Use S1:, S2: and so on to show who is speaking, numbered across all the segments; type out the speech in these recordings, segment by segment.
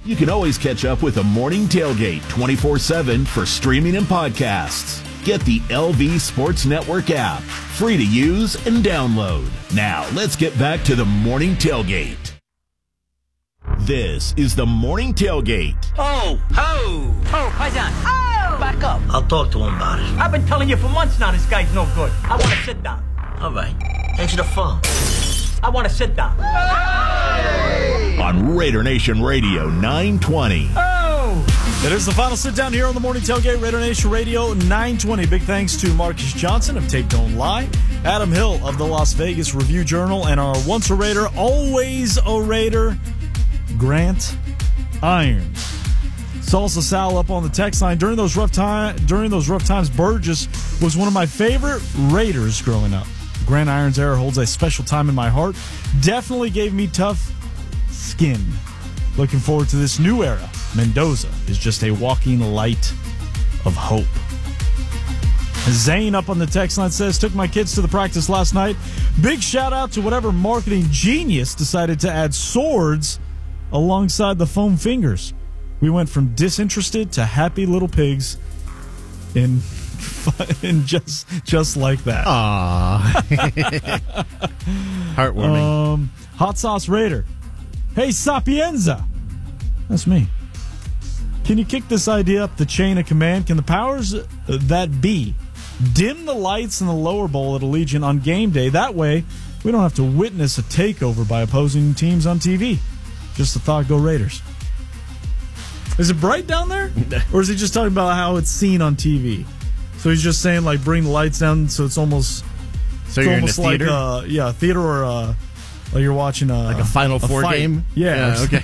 S1: You can always catch up with the Morning Tailgate 24/7 for streaming and podcasts. Get the LV Sports Network app, free to use and download. Now, let's get back to the Morning Tailgate. This is the Morning Tailgate.
S2: Oh, Paisan. Oh! Back up.
S3: I'll talk to him about it.
S2: I've been telling you for months now this guy's no good. I want to sit down.
S3: All right. Answer the phone.
S2: I want to sit down.
S1: On Raider Nation Radio 920.
S4: It is the final sit down here on the Morning Tailgate, Raider Nation Radio 920. Big thanks to Marcus Johnson of Tape Don't Lie, Adam Hill of the Las Vegas Review-Journal, and our once a Raider, always a Raider, Grant Irons. Salsa Sal up on the text line. During those rough times, Burgess was one of my favorite Raiders growing up. Grant Irons' era holds a special time in my heart. Definitely gave me tough skin. Looking forward to this new era. Mendoza is just a walking light of hope. Zane up on the text line says, took my kids to the practice last night. Big shout out to whatever marketing genius decided to add swords alongside the foam fingers. We went from disinterested to happy little pigs in just like that.
S5: Aww. Heartwarming.
S4: Hot Sauce Raider. Hey, Sapienza. That's me. Can you kick this idea up the chain of command? Can the powers that be dim the lights in the lower bowl at Allegiant on game day? That way, we don't have to witness a takeover by opposing teams on TV. Just a thought, go Raiders. Is it bright down there? Or is he just talking about how it's seen on TV? So he's just saying, like, bring the lights down so it's almost...
S5: So you're in a theater?
S4: Like, theater or... like you're watching
S5: like a Final Four
S4: fight.
S5: game?
S4: Yeah.
S5: Okay.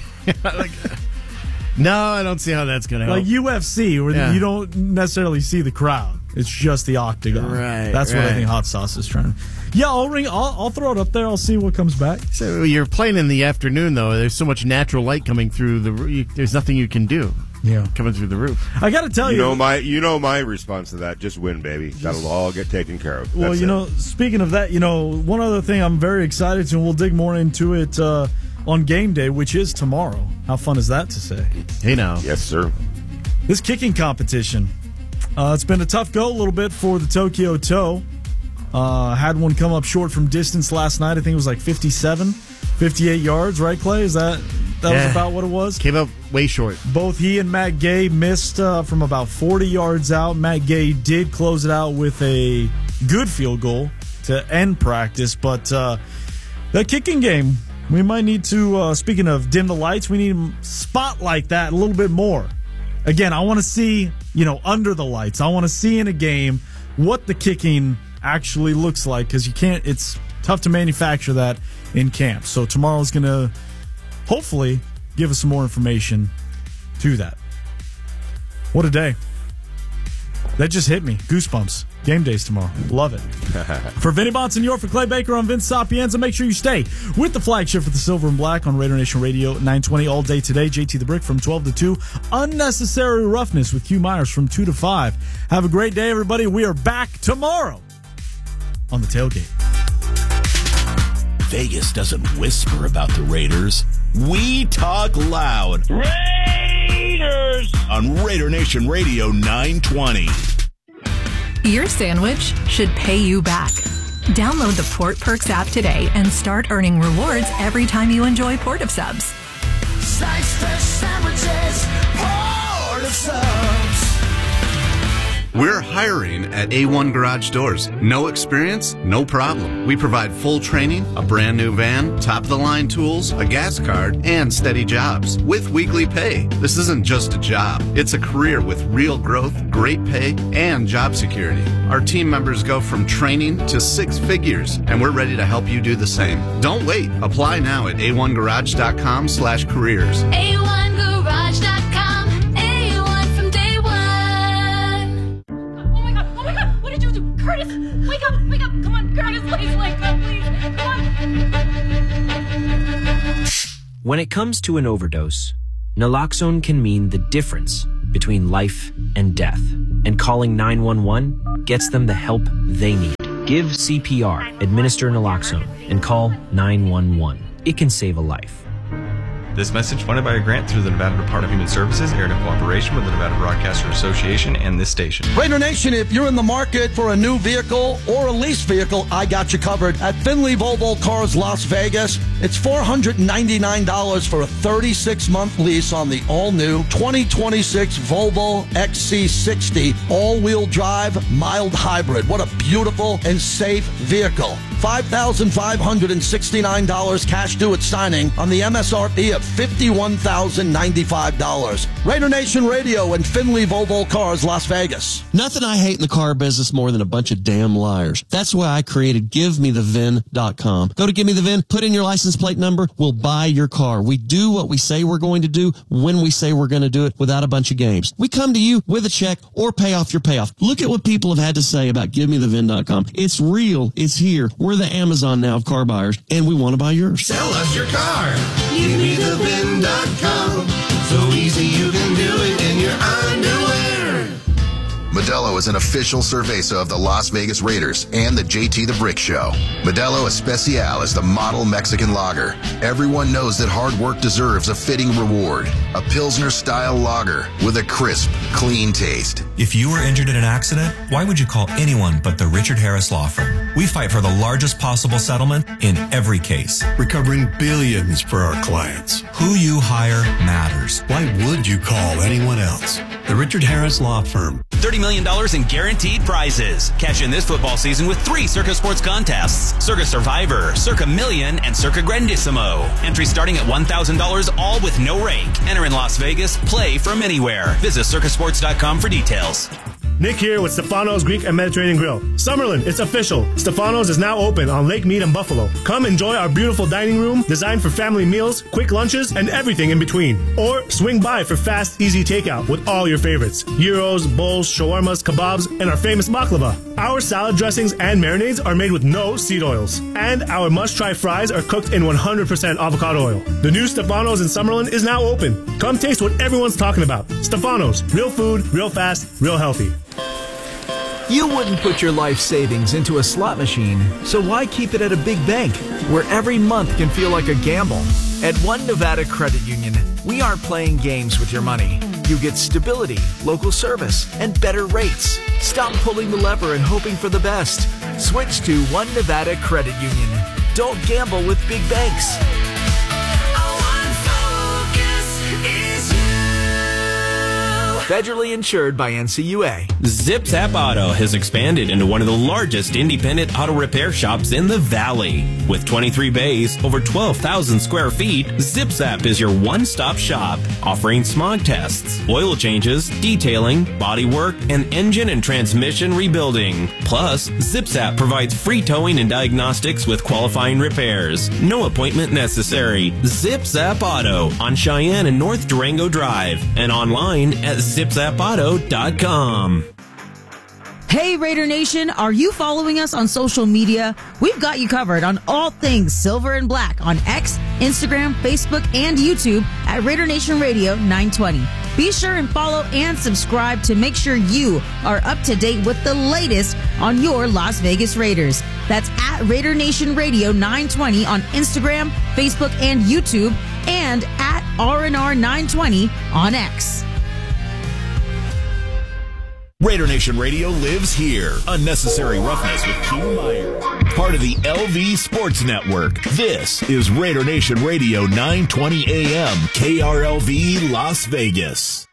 S5: No, I don't see how that's going to help.
S4: Like UFC, where you don't necessarily see the crowd. It's just the octagon.
S5: Right.
S4: That's what I think Hot Sauce is trying to... Yeah, I'll throw it up there. I'll see what comes back.
S5: So you're playing in the afternoon, though. There's so much natural light coming through the roof. There's nothing you can do.
S4: Yeah.
S5: Coming through the roof.
S4: I got to tell you.
S6: You know my response to that. Just win, baby. That'll all get taken care of.
S4: Well, speaking of that, one other thing I'm very excited to, and we'll dig more into it on game day, which is tomorrow. How fun is that to say?
S5: Hey, now.
S6: Yes, sir.
S4: This kicking competition. It's been a tough go a little bit for the Tokyo Toe. Had one come up short from distance last night. I think it was like 58 yards, right, Clay? That was about what it was?
S5: Came up way short.
S4: Both he and Matt Gay missed from about 40 yards out. Matt Gay did close it out with a good field goal to end practice. But that kicking game, we might need to, speaking of dim the lights, we need to spotlight that a little bit more. Again, I want to see, under the lights. I want to see in a game what the kicking actually looks like, because it's tough to manufacture that in camp. So tomorrow's going to hopefully give us some more information to that. What a day. That just hit me. Goosebumps. Game days tomorrow. Love it. For Vinny Bonsignor, for Clay Baker, I'm Vince Sapienza. Make sure you stay with the flagship for the Silver and Black on Raider Nation Radio 920 all day today. JT the Brick from 12 to 2. Unnecessary Roughness with Q Myers from 2 to 5. Have a great day, everybody. We are back tomorrow on the Tailgate.
S1: Vegas doesn't whisper about the Raiders. We talk loud.
S2: Raiders!
S1: On Raider Nation Radio 920.
S7: Your sandwich should pay you back. Download the Port Perks app today and start earning rewards every time you enjoy Port of Subs.
S8: Slice fresh sandwiches, Port of Subs.
S9: We're hiring at A1 Garage Doors. No experience? No problem. We provide full training, a brand new van, top-of-the-line tools, a gas card, and steady jobs with weekly pay. This isn't just a job. It's a career with real growth, great pay, and job security. Our team members go from training to 6 figures, and we're ready to help you do the same. Don't wait. Apply now at a1garage.com/careers.
S8: A1garage.com. A1 from day one.
S10: Oh my God. What did you do? Curtis, wake up. Come on, Curtis, please wake up, please. Come on.
S11: When it comes to an overdose, naloxone can mean the difference between life and death. And calling 911 gets them the help they need. Give CPR, administer naloxone, and call 911. It can save a life.
S12: This message funded by a grant through the Nevada Department of Human Services, aired in cooperation with the Nevada Broadcaster Association and this station.
S13: Raider Nation, if you're in the market for a new vehicle or a lease vehicle, I got you covered. At Finley Volvo Cars Las Vegas, it's $499 for a 36-month lease on the all-new 2026 Volvo XC60 all-wheel drive mild hybrid. What a beautiful and safe vehicle. $5,569 cash due at signing on the MSRP of $51,095. Raider Nation Radio and Finley Volvo Cars Las Vegas.
S14: Nothing I hate in the car business more than a bunch of damn liars. That's why I created GiveMeTheVin.com. Go to Give Me the VIN, put in your license plate number, we'll buy your car. We do what we say we're going to do when we say we're going to do it without a bunch of games. We come to you with a check or pay off your payoff. Look at what people have had to say about GiveMeTheVin.com. It's real. It's here. We're the Amazon now of car buyers, and we want to buy yours.
S8: Sell us your car. GiveMeTheVin.com. So easy you can do it in your underwear.
S15: Modelo is an official cerveza of the Las Vegas Raiders and the JT the Brick Show. Modelo Especial is the model Mexican lager. Everyone knows that hard work deserves a fitting reward. A Pilsner-style lager with a crisp, clean taste.
S16: If you were injured in an accident, why would you call anyone but the Richard Harris Law Firm? We fight for the largest possible settlement in every case,
S17: recovering billions for our clients.
S16: Who you hire matters.
S17: Why would you call anyone else? The Richard Harris Law Firm.
S18: $30 million in guaranteed prizes. Cash in this football season with 3 Circa Sports contests: Circa Survivor, Circa Million, and Circa Grandissimo. Entry starting at $1,000, all with no rake. Enter in Las Vegas. Play from anywhere. Visit circasports.com for details.
S19: Nick here with Stefano's Greek and Mediterranean Grill. Summerlin, it's official. Stefano's is now open on Lake Mead and Buffalo. Come enjoy our beautiful dining room designed for family meals, quick lunches, and everything in between. Or swing by for fast, easy takeout with all your favorites: gyros, bowls, shawarmas, kebabs, and our famous baklava. Our salad dressings and marinades are made with no seed oils. And our must-try fries are cooked in 100% avocado oil. The new Stefano's in Summerlin is now open. Come taste what everyone's talking about. Stefano's, real food, real fast, real healthy.
S20: You wouldn't put your life savings into a slot machine, so why keep it at a big bank, where every month can feel like a gamble? At One Nevada Credit Union, we aren't playing games with your money. You get stability, local service, and better rates. Stop pulling the lever and hoping for the best. Switch to One Nevada Credit Union. Don't gamble with big banks. Federally insured by NCUA.
S11: ZipZap Auto has expanded into one of the largest independent auto repair shops in the Valley. With 23 bays, over 12,000 square feet, ZipZap is your one-stop shop, offering smog tests, oil changes, detailing, body work, and engine and transmission rebuilding. Plus, ZipZap provides free towing and diagnostics with qualifying repairs. No appointment necessary. ZipZap Auto on Cheyenne and North Durango Drive, and online at ZipZapAuto.com.
S21: Hey Raider Nation, are you following us on social media? We've got you covered on all things Silver and Black on X, Instagram, Facebook, and YouTube at Raider Nation Radio 920. Be sure and follow and subscribe to make sure you are up to date with the latest on your Las Vegas Raiders. That's at Raider Nation Radio 920 on Instagram, Facebook, and YouTube, and at RNR 920 on X.
S1: Raider Nation Radio lives here. Unnecessary Roughness with Q Myers. Part of the LV Sports Network. This is Raider Nation Radio 920 AM, KRLV Las Vegas.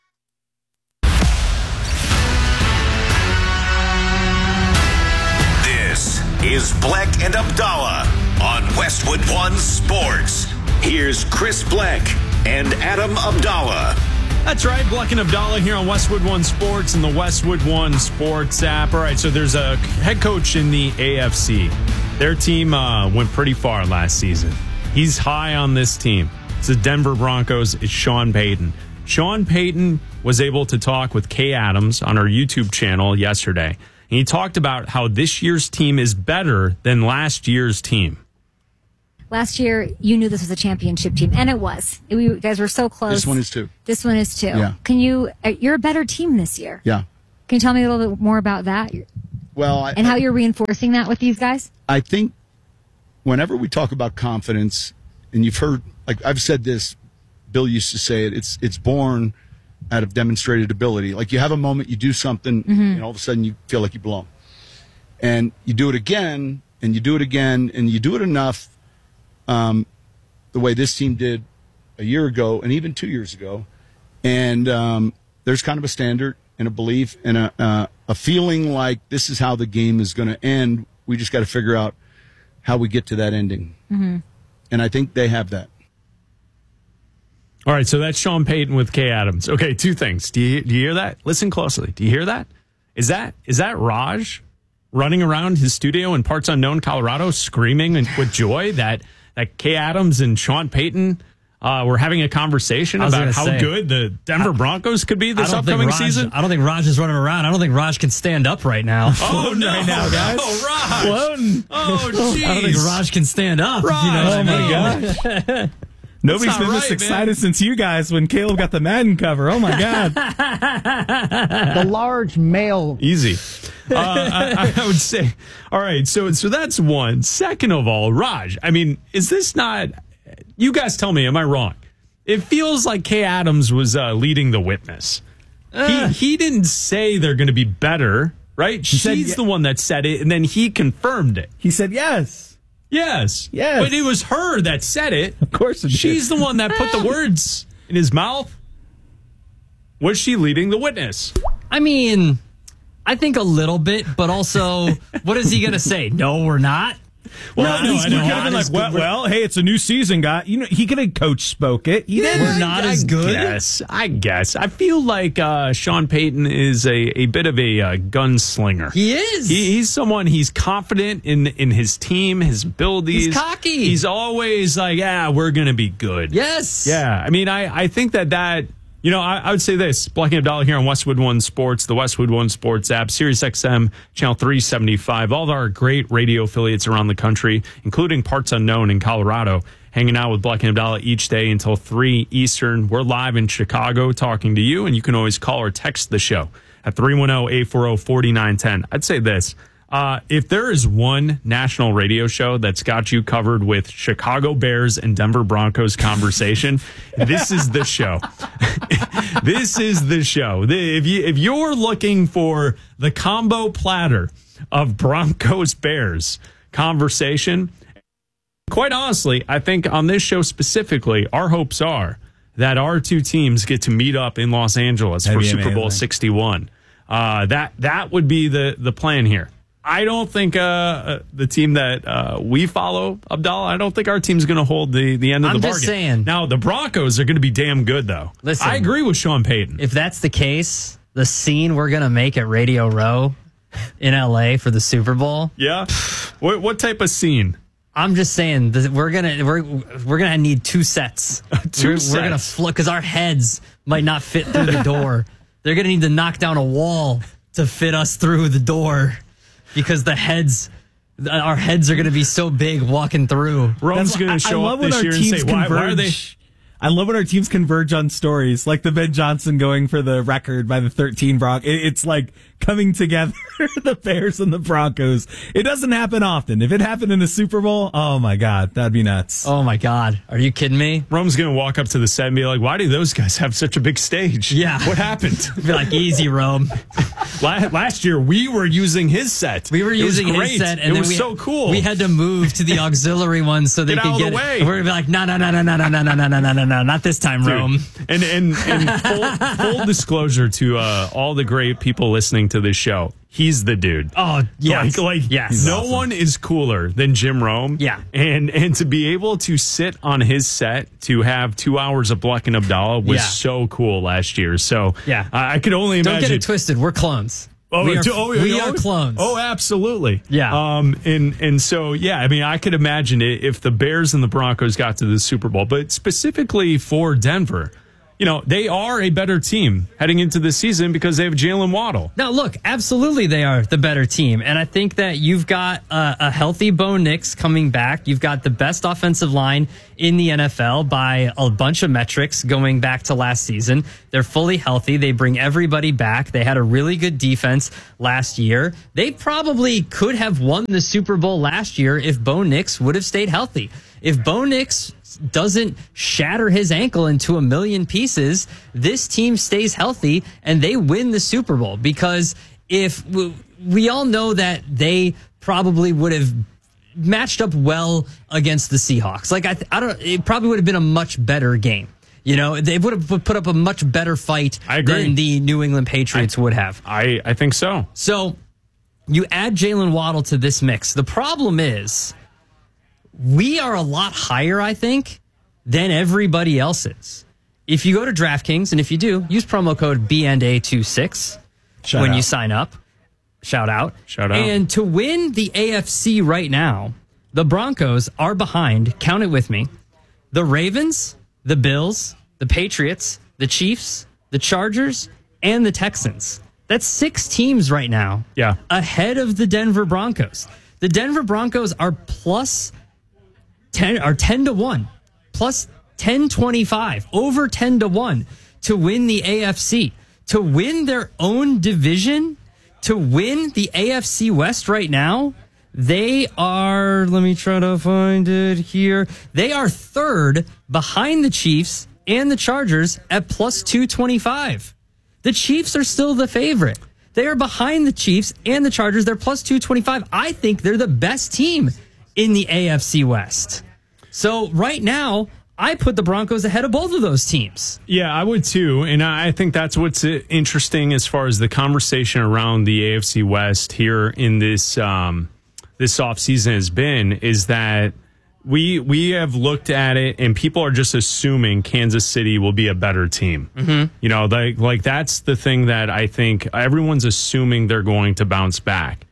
S22: This is Bleck and Abdallah on Westwood One Sports. Here's Chris Bleck and Adam Abdallah.
S4: That's right, Bleck and Abdallah here on Westwood One Sports and the Westwood One Sports app. All right, so there's a head coach in the AFC. Their team went pretty far last season. He's high on this team. It's the Denver Broncos. It's Sean Payton. Sean Payton was able to talk with Kay Adams on our YouTube channel yesterday. And he talked about how this year's team is better than last year's team.
S23: Last year, you knew this was a championship team, and it was. You guys were so close.
S24: This one is too.
S23: This one is too.
S24: Yeah.
S23: You're a better team this year.
S24: Yeah.
S23: Can you tell me a little bit more about that?
S24: Well,
S23: and how you're reinforcing that with these guys?
S24: I think whenever we talk about confidence,
S3: and you've heard, like I've said this, Bill used to say it, it's born out of demonstrated ability. Like you have a moment, you do something, and all of a sudden you feel like you belong. And you do it again, and you do it again, and you do it enough the way this team did a year ago and even 2 years ago. And there's kind of a standard and a belief and a feeling like this is how the game is going to end. We just got to figure out how we get to that ending. And I think they have that.
S5: All right, so that's Sean Payton with Kay Adams. Okay, two things. Do you hear that? Listen closely. Do you hear that? Is that Raj running around his studio in Parts Unknown, Colorado, screaming with joy that Kay Adams and Sean Payton were having a conversation about how good the Denver Broncos could be this upcoming season?
S6: I don't think Raj is running around. I don't think Raj can stand up right now.
S5: Oh, no.
S6: Right now, guys.
S5: Oh, Raj.
S6: Floating.
S5: Oh, jeez.
S6: I don't think Raj can stand up.
S5: Raj,
S6: you know what I mean?
S5: my God.
S24: Nobody's been this excited since you guys when Caleb got the Madden cover. Oh, my God.
S25: The large male.
S5: Easy. I would say, all right, so that's one. Second of all, Raj, I mean, is this not, you guys tell me, am I wrong? It feels like Kay Adams was leading the witness. He didn't say they're going to be better, right? She's the one that said it, and then he confirmed it.
S24: He said yes.
S5: Yes. But it was her that said it.
S24: Of course it
S5: She's
S24: did.
S5: the one that put the words in his mouth. Was she leading the witness?
S6: I mean, I think a little bit, but also, what is he going to say? No, we're not.
S24: Well, he could have been like, well, hey, it's a new season, guy. You know, he could have coach spoke it. He didn't.
S6: We're not as good.
S5: I guess. I feel like Sean Payton is a bit of a gunslinger.
S6: He is.
S5: He's someone, he's confident in his team, his abilities.
S6: He's cocky.
S5: He's always like, yeah, we're going to be good.
S6: Yes.
S5: Yeah. I mean, I think that you know, I would say this. Black and Abdallah here on Westwood One Sports, the Westwood One Sports app, Sirius XM, channel 375, all of our great radio affiliates around the country, including Parts Unknown in Colorado, hanging out with Black and Abdallah each day until 3 Eastern. We're live in Chicago talking to you, and you can always call or text the show at 310-840-4910. I'd say this. If there is one national radio show that's got you covered with Chicago Bears and Denver Broncos conversation, this is the show. This is the show. If you're looking for the combo platter of Broncos Bears conversation, quite honestly, I think on this show specifically, our hopes are that our two teams get to meet up in Los Angeles for Super Bowl 61. That would be the plan here. I don't think the team that we follow, Abdallah, I don't think our team's going to hold the end of the bargain.
S6: I'm just saying.
S5: Now, the Broncos are going to be damn good, though.
S6: Listen,
S5: I agree with Sean Payton.
S6: If that's the case, the scene we're going to make at Radio Row in L.A. for the Super Bowl.
S5: Yeah? What type of scene?
S6: I'm just saying that we're gonna need two sets. We're gonna float because our heads might not fit through the door. They're gonna need to knock down a wall to fit us through the door. Because our heads are going to be so big walking through.
S5: Rome's going to show up this year and say, why are they?
S24: I love when our teams converge on stories, like the Ben Johnson going for the record by the 13 Broncos. It's like coming together, the Bears and the Broncos. It doesn't happen often. If it happened in the Super Bowl, oh my God, that'd be nuts.
S6: Oh my God. Are you kidding me?
S5: Rome's going to walk up to the set and be like, why do those guys have such a big stage?
S6: Yeah.
S5: What happened?
S6: Be like, easy, Rome.
S5: Last year, we were using his set.
S6: We were using his set. And
S5: it was so cool.
S6: We had to move to the auxiliary one so they could get
S5: away.
S6: We're going to be like, no, not this time,
S5: Dude.
S6: Rome.
S5: And full disclosure to all the great people listening to this show. He's the dude.
S6: Oh, yes.
S5: Yes. No one is cooler than Jim Rome.
S6: Yeah.
S5: And to be able to sit on his set to have 2 hours of Black and Abdallah was so cool last year. So
S6: yeah.
S5: I could only imagine.
S6: Don't get it twisted. We're clones. We are clones.
S5: Oh, absolutely.
S6: Yeah.
S5: And so, yeah, I mean, I could imagine it if the Bears and the Broncos got to the Super Bowl, but specifically for Denver, you know, they are a better team heading into the season because they have Jalen Waddle.
S6: Now, look, absolutely they are the better team. And I think that you've got a healthy Bo Nix coming back. You've got the best offensive line in the NFL by a bunch of metrics going back to last season. They're fully healthy. They bring everybody back. They had a really good defense last year. They probably could have won the Super Bowl last year if Bo Nix would have stayed healthy. If Bo Nix doesn't shatter his ankle into a million pieces, this team stays healthy and they win the Super Bowl. Because if we all know that they probably would have matched up well against the Seahawks. Like it probably would have been a much better game. You know, they would have put up a much better fight than the New England Patriots would have.
S5: I think so.
S6: So you add Jalen Waddle to this mix. The problem is we are a lot higher, I think, than everybody else is. If you go to DraftKings, and if you do, use promo code BNDA26 when you sign up. Shout out. And to win the AFC right now, the Broncos are behind, count it with me, the Ravens, the Bills, the Patriots, the Chiefs, the Chargers, and the Texans. That's 6 teams right now ahead of the Denver Broncos. The Denver Broncos are plus 10 to 1, plus 1025, over 10 to 1 to win the AFC. To win their own division, to win the AFC West right now, they are, let me try to find it here. They are third behind the Chiefs and the Chargers at plus 225. The Chiefs are still the favorite. They are behind the Chiefs and the Chargers. They're plus 225. I think they're the best team in the AFC West. So right now, I put the Broncos ahead of both of those teams.
S5: Yeah, I would too. And I think that's what's interesting as far as the conversation around the AFC West here in this this offseason has been, is that we have looked at it and people are just assuming Kansas City will be a better team. Mm-hmm. You know, like that's the thing that I think everyone's assuming they're going to bounce back.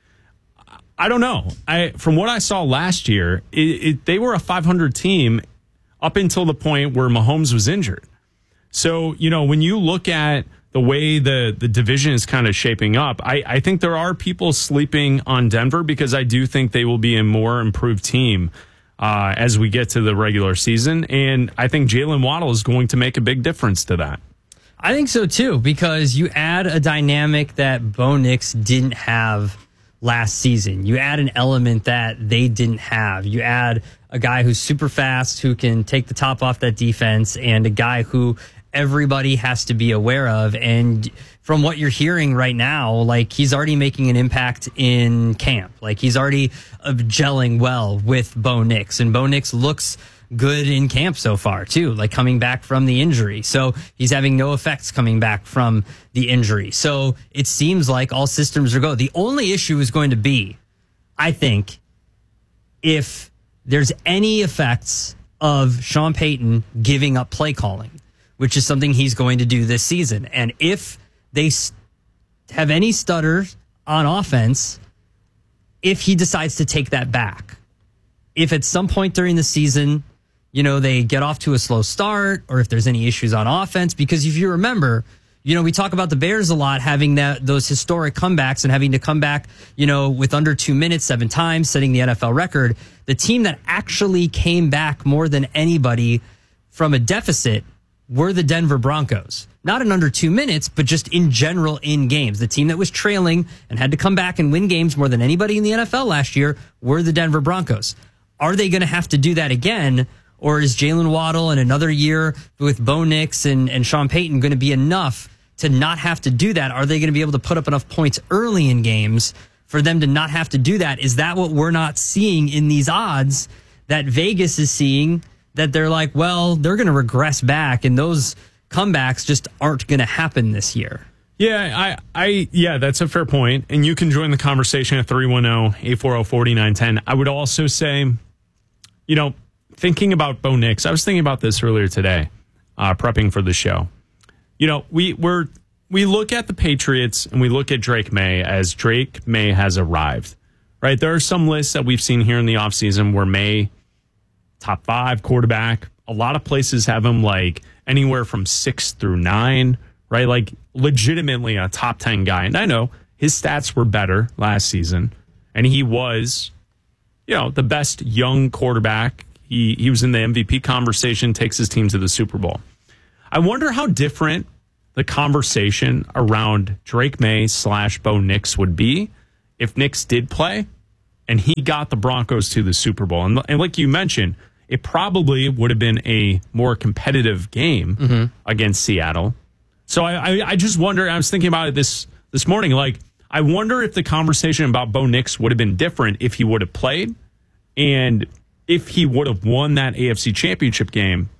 S5: I don't know. From what I saw last year, they were a 500 team up until the point where Mahomes was injured. So, you know, when you look at the way the division is kind of shaping up, I think there are people sleeping on Denver because I do think they will be a more improved team as we get to the regular season. And I think Jalen Waddle is going to make a big difference to that.
S6: I think so, too, because you add a dynamic that Bo Nix didn't have last season. You add an element that they didn't have. You add a guy who's super fast, who can take the top off that defense, and a guy who everybody has to be aware of. And from what you're hearing right now, like, he's already making an impact in camp. Like, he's already gelling well with Bo Nix, and Bo Nix looks good in camp so far too, like coming back from the injury. So he's having no effects coming back from the injury. So it seems like all systems are go. The only issue is going to be, I think, if there's any effects of Sean Payton giving up play calling, which is something he's going to do this season. And if they have any stutters on offense, if he decides to take that back, if at some point during the season, you know, they get off to a slow start, or if there's any issues on offense, because if you remember, you know, we talk about the Bears a lot, having those historic comebacks and having to come back, you know, with under 2 minutes 7 times, setting the NFL record. The team that actually came back more than anybody from a deficit were the Denver Broncos. Not in under 2 minutes, but just in general in games. The team that was trailing and had to come back and win games more than anybody in the NFL last year were the Denver Broncos. Are they going to have to do that again? Or is Jalen Waddle and another year with Bo Nix and Sean Payton going to be enough to not have to do that? Are they going to be able to put up enough points early in games for them to not have to do that? Is that what we're not seeing in these odds that Vegas is seeing, that they're like, well, they're going to regress back and those comebacks just aren't going to happen this year?
S5: Yeah, yeah, that's a fair point. And you can join the conversation at 310-840-4910. I would also say, you know, thinking about Bo Nix, I was thinking about this earlier today, prepping for the show. You know, we look at the Patriots and we look at Drake May as Drake May has arrived, right? There are some lists that we've seen here in the offseason where May, top 5 quarterback. A lot of places have him like anywhere from 6 through 9, right? Like legitimately a top 10 guy. And I know his stats were better last season, and he was, you know, the best young quarterback. He was in the MVP conversation, takes his team to the Super Bowl. I wonder how different the conversation around Drake May / Bo Nix would be if Nix did play and he got the Broncos to the Super Bowl. And like you mentioned, it probably would have been a more competitive game against Seattle. So I just wonder, I was thinking about it this morning, like, I wonder if the conversation about Bo Nix would have been different if he would have played and if he would have won that AFC Championship game.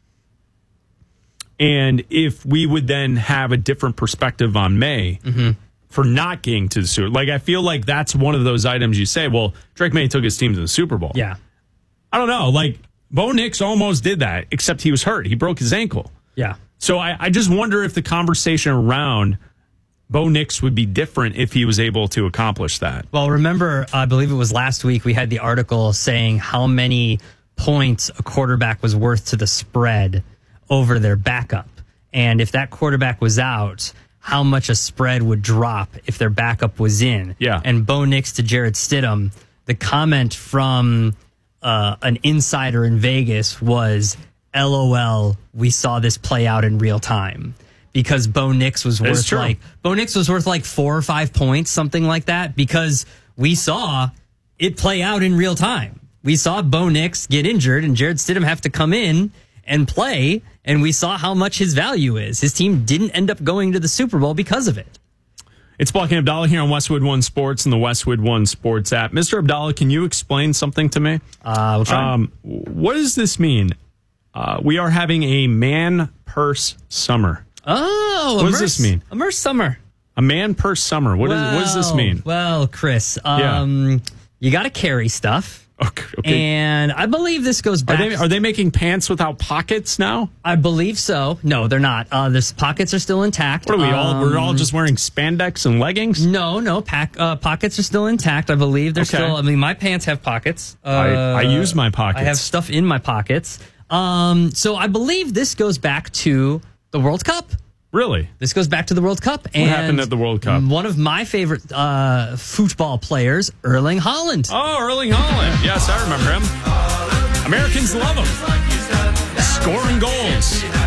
S5: And if we would then have a different perspective on May for not getting to the Super Bowl. Like, I feel like that's one of those items you say, well, Drake May took his team to the Super Bowl.
S6: Yeah.
S5: I don't know. Like, Bo Nix almost did that, except he was hurt. He broke his ankle.
S6: Yeah.
S5: So I just wonder if the conversation around Bo Nix would be different if he was able to accomplish that.
S6: Well, remember, I believe it was last week, we had the article saying how many points a quarterback was worth to the spread over their backup. And if that quarterback was out, how much a spread would drop if their backup was in.
S5: Yeah.
S6: And Bo Nix to Jarrett Stidham, the comment from an insider in Vegas was, LOL, we saw this play out in real time. Because Bo Nix was worth like 4 or 5 points, something like that, because we saw it play out in real time. We saw Bo Nix get injured and Jarrett Stidham have to come in and play, and we saw how much his value is. His team didn't end up going to the Super Bowl because of it.
S5: It's Black and Abdallah here on Westwood One Sports and the Westwood One Sports app. Mr. Abdallah, can you explain something to me?
S6: We'll try.
S5: What does this mean? We are having a man purse summer.
S6: Oh,
S5: what does this mean?
S6: A Merce Summer.
S5: A man purse summer. What does this mean?
S6: Well, Chris, you got to carry stuff.
S5: Okay.
S6: And I believe this goes back.
S5: Are they making pants without pockets now?
S6: I believe so. No, they're not. The pockets are still intact.
S5: What are we all? We're all just wearing spandex and leggings?
S6: No. Pockets are still intact. I believe they're still. I mean, my pants have pockets.
S5: I use my pockets.
S6: I have stuff in my pockets. So I believe this goes back to the World Cup.
S5: Really?
S6: This goes back to the World Cup.
S5: What happened at the World Cup?
S6: One of my favorite football players, Erling Haaland.
S5: Oh, Erling Haaland. Yes, I remember him. Americans love him. Scoring goals.